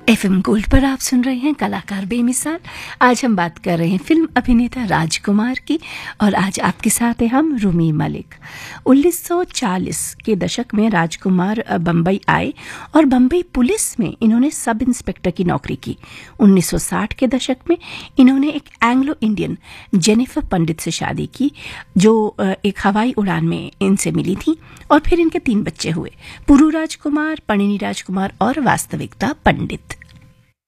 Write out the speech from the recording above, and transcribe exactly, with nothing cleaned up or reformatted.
FM gold पर आप सुन रहे हैं कलाकार बेमिसाल। आज हम बात कर रहे हैं फिल्म अभिनेता राजकुमार की और आज आपके साथ हैं हम रूमी मलिक। उन्नीस सौ चालीस के दशक में राजकुमार बम्बई आए और बम्बई पुलिस में इन्होंने सब इंस्पेक्टर की नौकरी की। उन्नीस सौ साठ के दशक में इन्होंने एक एंग्लो इंडियन जेनिफर पंडित से शादी की जो एक हवाई उड़ान में इनसे मिली थी और फिर इनके तीन बच्चे हुए, पुरु राजकुमार, परिणी राजकुमार और वास्तविकता पंडित।